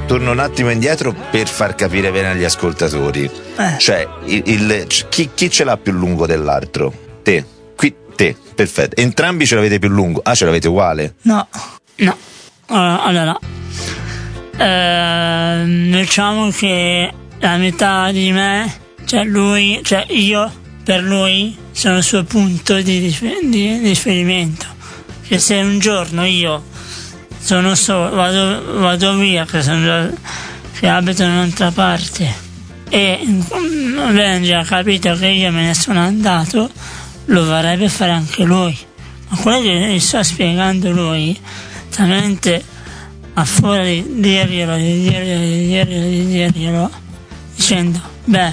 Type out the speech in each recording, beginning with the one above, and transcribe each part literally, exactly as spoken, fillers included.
torno un attimo indietro per far capire bene agli ascoltatori. Eh. Cioè, il, il- chi, chi ce l'ha più lungo dell'altro? Te. Qui, te. Perfetto. Entrambi ce l'avete più lungo. Ah, ce l'avete uguale? No, No, allora, allora ehm, diciamo che la metà di me, cioè lui, cioè io per lui sono il suo punto di, rifer- di riferimento. Che se un giorno io sono solo, vado, vado via, che, sono già, che abito in un'altra parte, e Benji ha capito che io me ne sono andato, lo vorrebbe fare anche lui. Ma quello che gli sto spiegando lui, talmente a fuori di dirglielo, di dirglielo, di dirglielo, di dirglielo, dicendo, beh,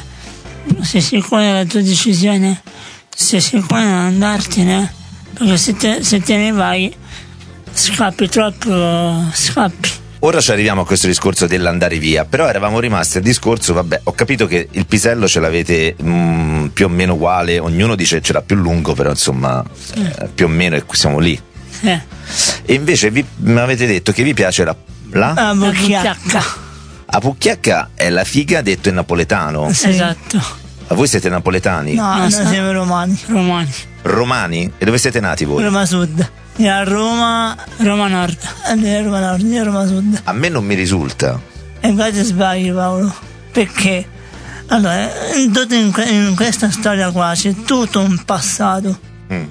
sei sicuro della tua decisione? Sei sicuro di non andartene? Perché se te, se te ne vai, scappi troppo, scappi. Ora ci arriviamo a questo discorso dell'andare via, però eravamo rimasti al discorso, vabbè, ho capito che il pisello ce l'avete mh, più o meno uguale, ognuno dice che ce l'ha più lungo, però insomma eh, più o meno e siamo lì. Eh, E invece vi mi avete detto che vi piace la, la? la la bocchiacca. bucchiacca. La pucchiacca è la figa detto in napoletano. Sì. Esatto, Ma voi siete napoletani? No, No, noi sa- siamo romani. romani. Romani? E dove siete nati voi? Roma Sud. Io a Roma, Roma Nord. e a Roma Nord, io a Roma Sud. A me non mi risulta. E qua ti sbagli, Paolo. Perché? Allora, in, tutto in, que- in questa storia qua c'è tutto un passato. Mm.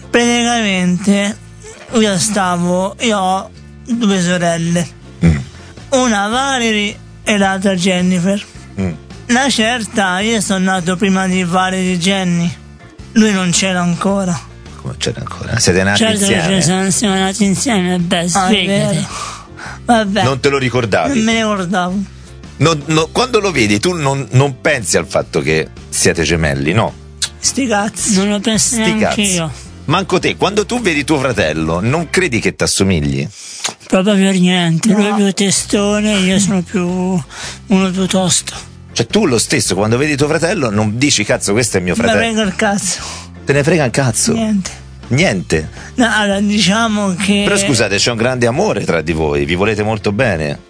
Praticamente io stavo, io ho due sorelle, Mm. una Valerie e l'altra Jennifer. Mm. La certa, io sono nato prima di Valerie e Jenny, lui non c'era ancora. Come c'era ancora? Siete nati Certo che insieme? ci siamo, siamo nati insieme, beh, Ah, è spiegati. vero. Vabbè, Non te lo non ricordavi? me ne ricordavo. Non- no, quando lo vedi tu non, non pensi al fatto che siete gemelli, no? Sti cazzi. Non lo penso Sti neanche cazzi. io. Manco te, quando tu vedi tuo fratello, non credi che t'assomigli? Proprio per niente. Lui è No. più testone, io sono più uno più tosto. Cioè tu lo stesso, quando vedi tuo fratello, non dici cazzo questo è mio Ma fratello. vengo il cazzo. Te ne frega un cazzo. Niente. Niente. No, allora diciamo che. Però scusate, c'è un grande amore tra di voi, vi volete molto bene.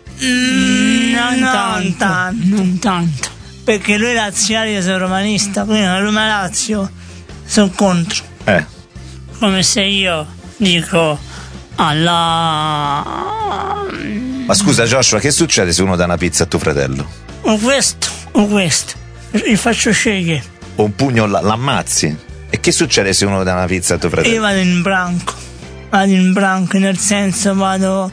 Mm, Non, non tanto, tanto. Non tanto. Perché lui è laziale, io sono romanista, quindi la Roma Lazio sono contro. Eh. Come se io dico alla... Ma scusa Joshua, che succede se uno dà una pizza a tuo fratello? O questo, o questo. Gli faccio scegliere. O un pugno la- l'ammazzi? E che succede se uno dà una pizza a tuo Io fratello? vado in branco. Vado in branco, nel senso vado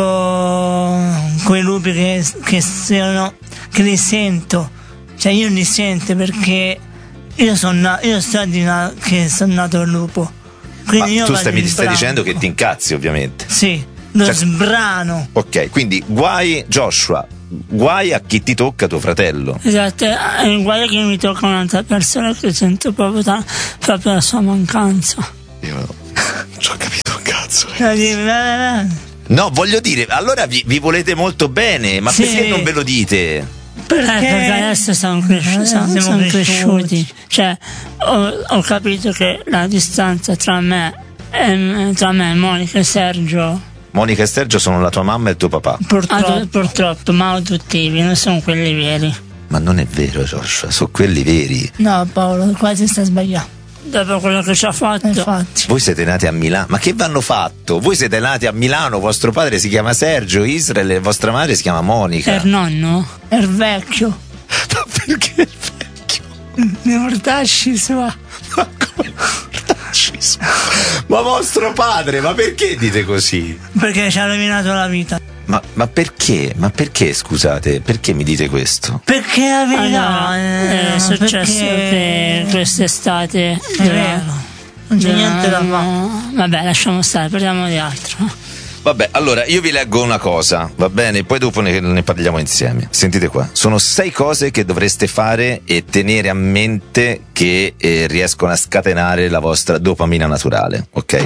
con quei lupi che, che sono. che li sento. Cioè io li sento perché io sono na- io so di na- che sono nato il lupo. Ma Quindi io tu vado stai, mi in stai branco. dicendo che ti incazzi ovviamente. Sì, lo Cioè- sbrano. Ok, quindi guai Joshua, guai a chi ti tocca tuo fratello. Esatto, è uguale che mi tocca un'altra persona che sento proprio, ta- proprio la sua mancanza. Io non ci ho capito un cazzo. Lo dico, va, va, va. No, voglio dire, allora vi, vi volete molto bene, ma Sì. perché non ve lo dite? Perché, perché adesso siamo, cresciuti, siamo, Siamo siamo cresciuti. cresciuti. Cioè, ho, ho capito che la distanza tra me e, tra me e Monica e Sergio, Monica e Sergio sono la tua mamma e il tuo papà. Purtroppo. adu- purtroppo, ma adottivi, non sono quelli veri. Ma non è vero Joshua, sono quelli veri. No, Paolo, quasi sta sbagliando. Dopo quello che ci ha fatto, Infatti. Voi siete nati a Milano, ma che vanno fatto? Voi siete nati a Milano, vostro padre si chiama Sergio, Israel e vostra madre si chiama Monica. per nonno, È il vecchio. Ma perché il vecchio? Ne mortasci sua. Ma come mortaccismo? Ma vostro padre, ma perché dite così? Perché ci ha rovinato la vita. Ma, ma perché? Ma perché, scusate, perché mi dite questo? Perché la verità allora, è successo che quest'estate È vero. Non c'è niente da fare. Vabbè, lasciamo stare, parliamo di altro. Vabbè, allora io vi leggo una cosa, va bene? Poi dopo ne, ne parliamo insieme. Sentite qua, sono sei cose che dovreste fare e tenere a mente che eh, riescono a scatenare la vostra dopamina naturale, ok?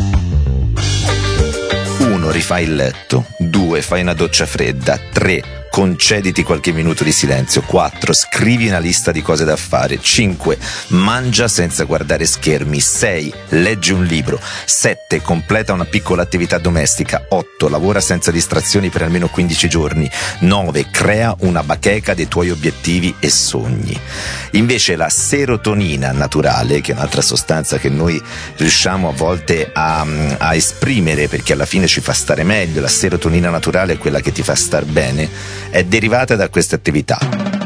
Uno, rifai il letto. Due, fai una doccia fredda. Tre, concediti qualche minuto di silenzio. quattro Scrivi una lista di cose da fare. cinque Mangia senza guardare schermi. sei Leggi un libro. sette Completa una piccola attività domestica. otto Lavora senza distrazioni per almeno quindici giorni. nove Crea una bacheca dei tuoi obiettivi e sogni. Invece la serotonina naturale, che è un'altra sostanza che noi riusciamo a volte a, a esprimere perché alla fine ci fa stare meglio, la serotonina naturale è quella che ti fa star bene, è derivata da queste attività.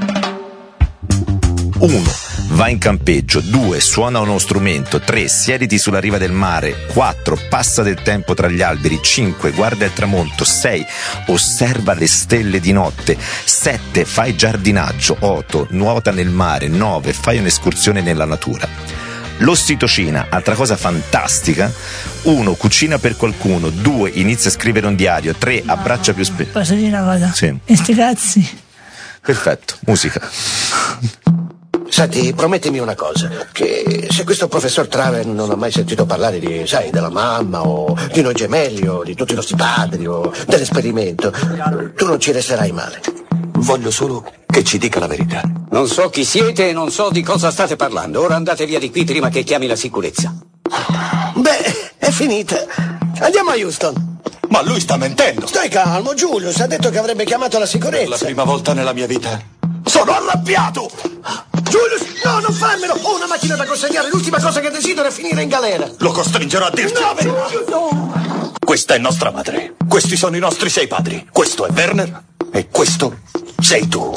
uno Va in campeggio. due Suona uno strumento. tre Siediti sulla riva del mare. quattro Passa del tempo tra gli alberi. cinque Guarda il tramonto. sei Osserva le stelle di notte. sette Fai giardinaggio. otto Nuota nel mare. nove Fai un'escursione nella natura. L'ossitocina, altra cosa fantastica. uno Cucina per qualcuno. due Inizia a scrivere un diario. tre Abbraccia più spesso. Posso dire una cosa? Sì. E sti cazzi? Perfetto, musica. Senti, promettimi una cosa, che se questo professor Traven non ha mai sentito parlare di, sai, della mamma o di noi gemelli o di tutti i nostri padri o dell'esperimento, tu non ci resterai male. Voglio solo che ci dica la verità. Non so chi siete e non so di cosa state parlando. Ora andate via di qui prima che chiami la sicurezza. Beh, è finita. Andiamo a Houston. Ma lui sta mentendo. Stai calmo, Julius ha detto che avrebbe chiamato la sicurezza. Per la prima volta nella mia vita sono arrabbiato. Julius, no, non farmelo! Ho una macchina da consegnare, l'ultima cosa che desidero è finire in galera. Lo costringerò a dirti la verità. No. Questa è nostra madre. Questi sono i nostri sei padri. Questo è Werner e questo sei tu.